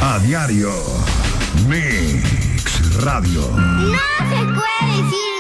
A diario. Mix Radio. No se puede decir